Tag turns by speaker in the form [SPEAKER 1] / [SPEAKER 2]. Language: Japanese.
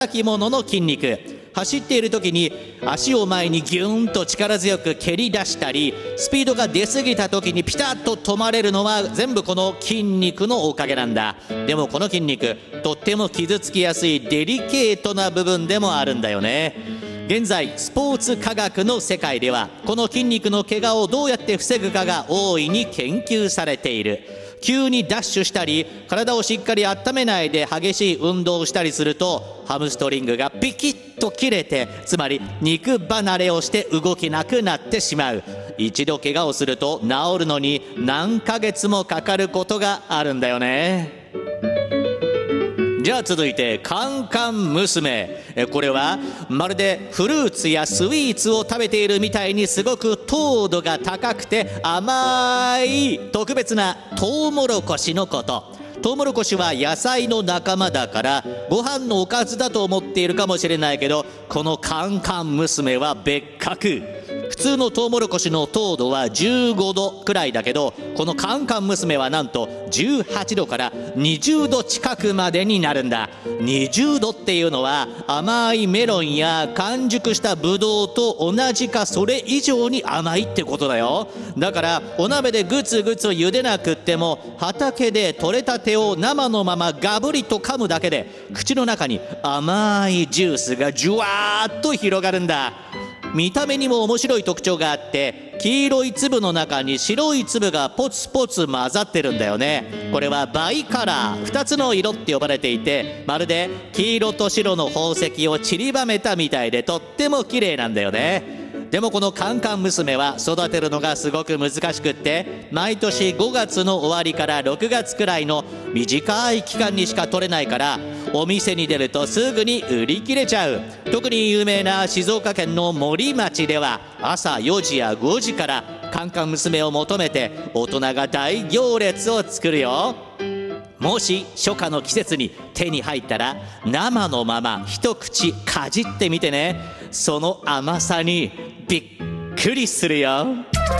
[SPEAKER 1] 働き者の筋肉。走っている時に足を前にギューンと力強く蹴り出したり、スピードが出過ぎた時にピタッと止まれるのは全部この筋肉のおかげなんだ。でもこの筋肉、とっても傷つきやすいデリケートな部分でもあるんだよね。現在スポーツ科学の世界ではこの筋肉の怪我をどうやって防ぐかが大いに研究されている。急にダッシュしたり体をしっかり温めないで激しい運動をしたりするとハムストリングがピキッと切れて、つまり肉離れをして動けなくなってしまう。一度怪我をすると治るのに何ヶ月もかかることがあるんだよね。じゃあ続いてカンカン娘。これはまるでフルーツやスイーツを食べているみたいにすごく糖度が高くて甘い特別なトウモロコシのこと。トウモロコシは野菜の仲間だからご飯のおかずだと思っているかもしれないけど、このカンカン娘は別格。普通のトウモロコシの糖度は15度くらいだけど、このカンカン娘はなんと18度から20度近くまでになるんだ。20度っていうのは甘いメロンや完熟したブドウと同じかそれ以上に甘いってことだよ。だからお鍋でグツグツ茹でなくっても畑で採れたてを生のままガブリと噛むだけで口の中に甘いジュースがジュワーッと広がるんだ。見た目にも面白い特徴があって、黄色い粒の中に白い粒がポツポツ混ざってるんだよね。これはバイカラー、2つの色って呼ばれていて、まるで黄色と白の宝石を散りばめたみたいでとっても綺麗なんだよね。でもこのカンカン娘は育てるのがすごく難しくって、毎年5月の終わりから6月くらいの短い期間にしか取れないから、お店に出るとすぐに売り切れちゃう。特に有名な静岡県の森町では朝4時や5時からカンカン娘を求めて大人が大行列を作るよ。もし初夏の季節に手に入ったら生のまま一口かじってみてね。その甘さにびっくりするよ。